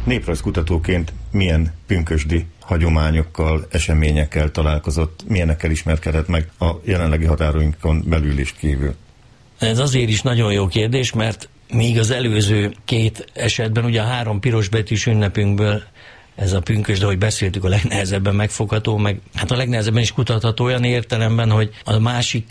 Néprajzkutatóként milyen pünkösdi hagyományokkal, eseményekkel találkozott, milyenekkel ismerkedett meg a jelenlegi határainkon belül is kívül? Ez azért is nagyon jó kérdés, mert míg az előző két esetben, ugye a 3 pirosbetűs ünnepünkből ez a pünkösd, ahogy beszéltük, a legnehezebben megfogható, meg hát a legnehezebben is kutatható olyan értelemben, hogy a másik